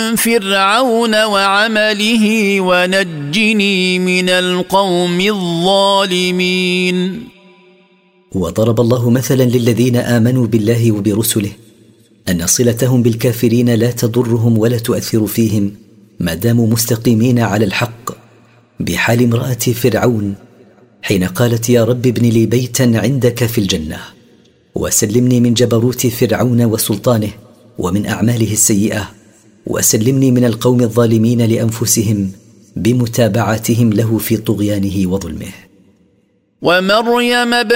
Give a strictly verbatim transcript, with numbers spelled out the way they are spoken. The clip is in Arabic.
فرعون وعمله ونجني من القوم الظالمين. وضرب الله مثلا للذين آمنوا بالله وبرسله أن صلتهم بالكافرين لا تضرهم ولا تؤثر فيهم ما داموا مستقيمين على الحق، بحال امرأة فرعون حين قالت يا رب ابن لي بيتا عندك في الجنة وسلمني من جبروت فرعون وسلطانه ومن أعماله السيئة، وسلمني من القوم الظالمين لأنفسهم بمتابعتهم له في طغيانه وظلمه. ومريم